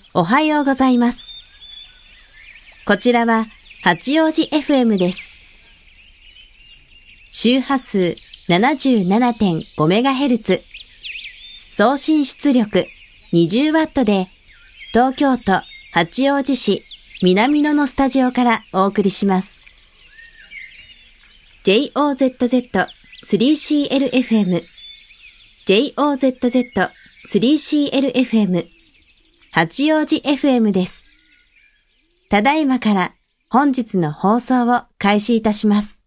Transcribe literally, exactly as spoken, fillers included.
おはようございます。こちらは八王子 エフエム です。周波数 ななじゅうななてんごメガヘルツ、送信出力 にじゅうワット で、東京都八王子市南野のスタジオからお送りします。ジェイオーゼットゼットスリーシーエルエフエム、ジェイオーゼットゼットスリーシーエルエフエム、八王子 エフエム です。ただいまから本日の放送を開始いたします。